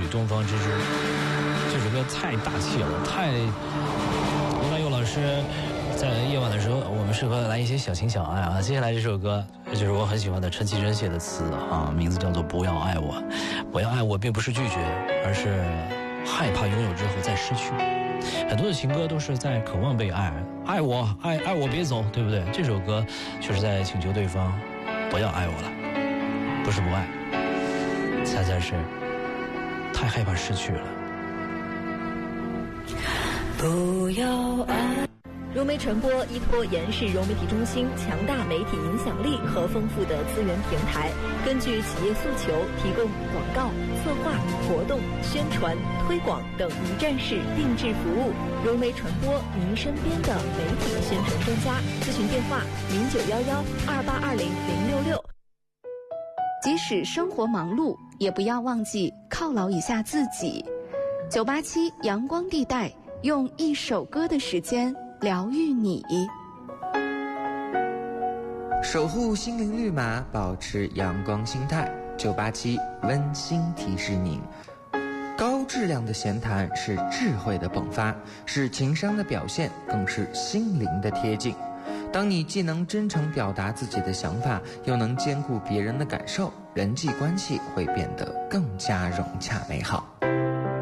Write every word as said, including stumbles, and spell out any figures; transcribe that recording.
东方之珠。这首歌太大气了，太……罗大佑老师在夜晚的时候，我们适合来一些小情小爱啊。接下来这首歌就是我很喜欢的陈绮贞写的词啊，名字叫做《不要爱我》。不要爱我，并不是拒绝，而是害怕拥有之后再失去。很多的情歌都是在渴望被爱，爱我，爱爱我别走，对不对？这首歌就是在请求对方不要爱我了，不是不爱，恰恰是太害怕失去了。 不要爱。融媒传播依托延世融媒体中心强大媒体影响力和丰富的资源平台，根据企业诉求提供广告、策划、活动、宣传、推广等一站式定制服务。融媒传播，您身边的媒体宣传专家。咨询电话：零九幺幺二八二零零六六。 即使生活忙碌，也不要忘记犒劳一下自己。九八七阳光地带，用一首歌的时间疗愈你， 守护心灵绿码，保持阳光心态。九八七温馨提示您：高质量的闲谈是智慧的迸发，是情商的表现，更是心灵的贴近。当你既能真诚表达自己的想法，又能兼顾别人的感受，人际关系会变得更加融洽美好。